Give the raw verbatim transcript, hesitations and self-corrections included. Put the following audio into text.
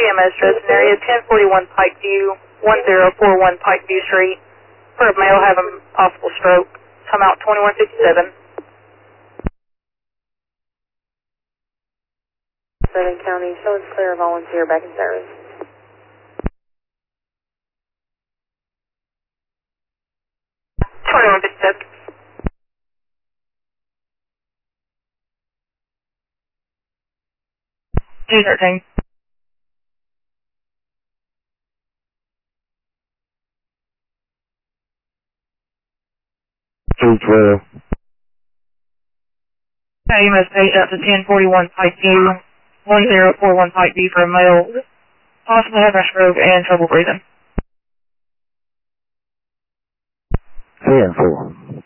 M S address in area ten forty-one Pikeview, one zero four one Pikeview Street, for a male having possible stroke. Come out twenty-one fifty-seven. Southern County, show us clear, volunteer back in service. twenty-one fifty-seven. two thirteen. two twelve. Okay, you must page out to ten forty-one Pikeview, one zero four one Pikeview for a male, possibly having a stroke and trouble breathing. ten four.